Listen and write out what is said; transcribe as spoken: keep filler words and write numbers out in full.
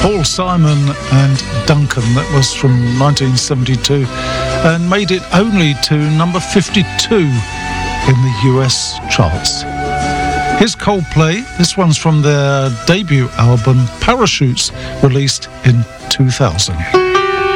Paul Simon and Duncan. That was from nineteen seventy-two and made it only to number fifty-two in the U S charts. Here's Coldplay. This one's from their debut album Parachutes, released in two thousand.